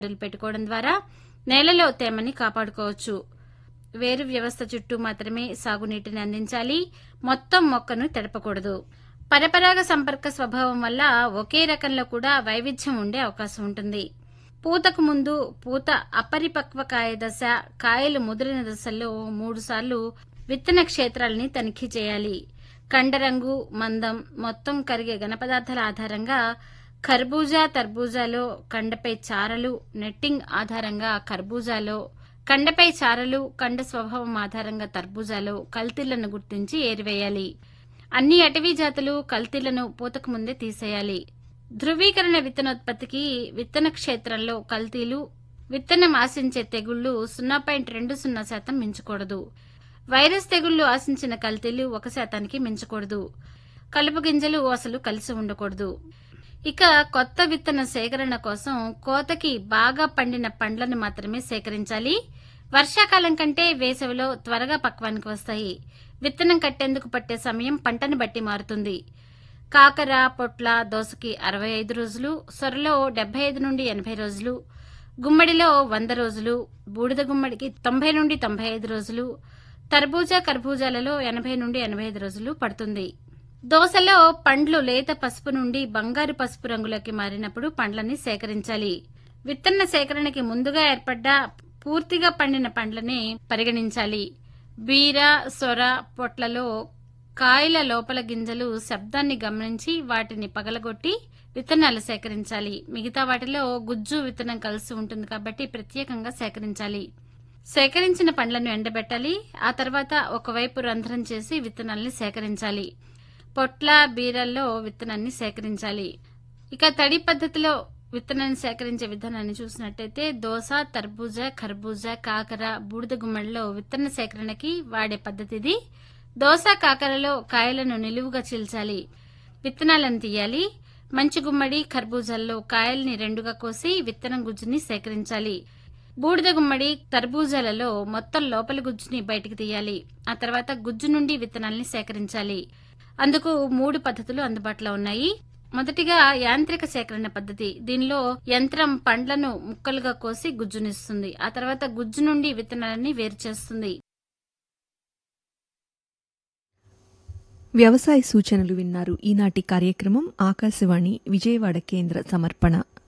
పెట్టుకోవడం ద్వారా నేలలో తేమని కాపాడుకోవచ్చు. వేరు వ్యవస్థ చుట్టూ మాత్రమే సాగునీటిని అందించాలి. మొత్తం మొక్కను తడపకూడదు. పరపరాగ సంపర్క స్వభావం వల్ల ఒకే రకంలో కూడా వైవిధ్యం ఉండే అవకాశం ఉంటుంది. పూతకు ముందు, పూత అపరిపక్వ కాయ దశ, కాయలు ముదిరిన దశల్లో 3 సార్లు విత్తన క్షేత్రాలని తనిఖీ చేయాలి. కండరంగు, మందం, మొత్తం కరిగే ఘనపదార్థాల ఆధారంగా ఖర్బూజా, తర్బూజాలో కండపై చారలు, నెట్టింగ్ ఆధారంగా ఖర్బూజాలో, కండపై చారలు, కండ స్వభావం ఆధారంగా తర్బూజాలో కల్తీలను గుర్తించి ఏరివేయాలి. అన్ని అటవీ జాతులు కల్తీలను పూతకు ముందే తీసేయాలి. ధృవీకరణ విత్తనోత్పత్తికి విత్తన క్షేత్రంలో కల్తీలు, విత్తనం ఆశించే తెగుళ్లు 0.20% మించకూడదు. వైరస్ తెగుళ్లు ఆశించిన కల్తీలు 1% మించకూడదు. కలుపు గింజలు అసలు కలిసి ఉండకూడదు. ఇక కొత్త విత్తన సేకరణ కోసం కోతకి బాగా పండిన పండ్లను మాత్రమే సేకరించాలి. వర్షాకాలం కంటే వేసవిలో త్వరగా పక్వానికి వస్తాయి. విత్తనం కట్టేందుకు పట్టే సమయం పంటను బట్టి మారుతుంది. కాకర, పొట్ల, దోసకి 65 రోజులు, సొరలో 75 నుండి 80 రోజులు, గుమ్మడిలో 100 రోజులు, బూడిద గుమ్మడికి 90 నుండి 95 రోజులు, తర్బూజా, కర్బూజాలలో 80 నుండి 85 రోజులు పడుతుంది. దోసలో పండ్లు లేత పసుపు నుండి బంగారు పసుపు రంగులోకి మారినప్పుడు పండ్లని సేకరించాలి. విత్తన సేకరణకి ముందుగా ఏర్పడ్డ పూర్తిగా పండిన పండ్లని పరిగణించాలి. బీర, సొర, పొట్లలో కాయల లోపల గింజలు శబ్దాన్ని గమనించి వాటిని పగలగొట్టి విత్తనాలు సేకరించాలి. మిగతా వాటిలో గుజ్జు, విత్తనం కలిసి ఉంటుంది కాబట్టి ప్రత్యేకంగా సేకరించాలి. సేకరించిన పండ్లను ఎండబెట్టాలి. ఆ తర్వాత ఒకవైపు రంధ్రం చేసి విత్తనాల్ని సేకరించాలి. పొట్ల, బీరల్లో విత్తనాన్ని సేకరించాలి. ఇక తడి పద్ధతిలో విత్తనాన్ని సేకరించే విధానాన్ని చూసినట్టయితే దోస, తర్బూజా, ఖర్బూజా, కాకర, బూడిద గుమ్మడిలో విత్తన సేకరణకి వాడే పద్ధతి ఇది. దోస, కాకరలో కాయలను నిలువుగా చీల్చాలి. విత్తనాలను తీయాలి. మంచి గుమ్మడి, ఖర్బూజాల్లో కాయల్ని 2గా కోసి విత్తనం గుజ్జుని సేకరించాలి. బూడిద గుమ్మడి, తర్బూజాలలో మొత్తం లోపలి గుజ్జుని బయటికి తీయాలి. ఆ తర్వాత గుజ్జు నుండి విత్తనాల్ని సేకరించాలి. అందుకు 3 పద్ధతులు అందుబాటులో ఉన్నాయి. మొదటిగా యాంత్రిక సేకరణ పద్ధతి. దీనిలో యంత్రం పండ్లను ముక్కలుగా కోసి గుజ్జునిస్తుంది. ఆ తర్వాత గుజ్జు నుండి విత్తనాలని వేరు చేస్తుంది. వ్యవసాయ సూచనలు విన్నారు. ఈనాటి కార్యక్రమం ఆకాశవాణి విజయవాడ కేంద్ర సమర్పణ.